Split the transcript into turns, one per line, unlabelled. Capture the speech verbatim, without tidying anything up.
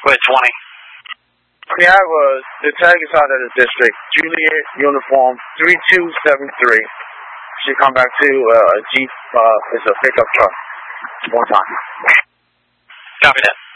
With twenty.
We have uh, the tag is out of the district. Juliet uniform three two seven three. She come back to uh, a Jeep. Uh, it's a pickup truck. One time.
Copy that.